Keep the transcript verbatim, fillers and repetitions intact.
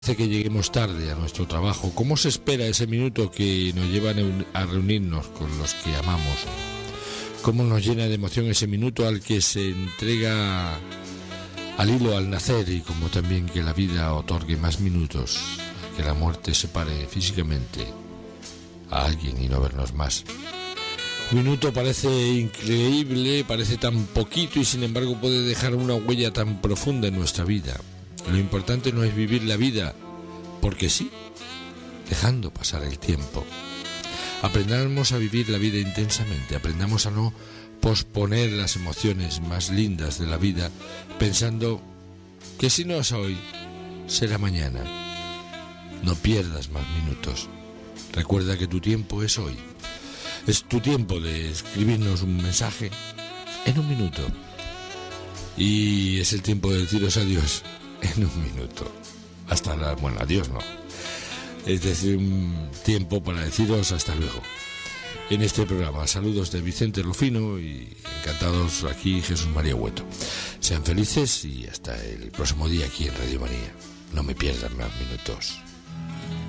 Hace que lleguemos tarde a nuestro trabajo. ¿Cómo se espera ese minuto que nos lleva a reunirnos con los que amamos? ¿Cómo nos llena de emoción ese minuto al que se entrega al hilo al nacer, y como también que la vida otorgue más minutos, que la muerte separe físicamente a alguien y no vernos más? Un minuto parece increíble, parece tan poquito, y sin embargo puede dejar una huella tan profunda en nuestra vida. Lo importante no es vivir la vida porque sí, dejando pasar el tiempo. Aprendamos a vivir la vida intensamente, aprendamos a no posponer las emociones más lindas de la vida pensando que si no es hoy, será mañana. No pierdas más minutos. Recuerda que tu tiempo es hoy. Es tu tiempo de escribirnos un mensaje en un minuto. Y es el tiempo de deciros adiós en un minuto. Hasta la... bueno, adiós no. Es decir, un tiempo para deciros hasta luego. En este programa, saludos de Vicente Rufino y encantados aquí Jesús María Hueto. Sean felices y hasta el próximo día aquí en Radio Manía. No me pierdan más minutos.